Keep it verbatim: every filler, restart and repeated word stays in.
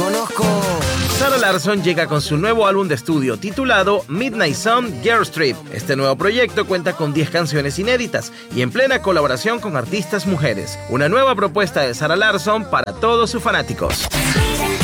conozco. Sarah Larsson llega con su nuevo álbum de estudio titulado Midnight Sun Girls Trip. Este nuevo proyecto cuenta con diez canciones inéditas y en plena colaboración con artistas mujeres. Una nueva propuesta de Sarah Larsson para todos sus fanáticos.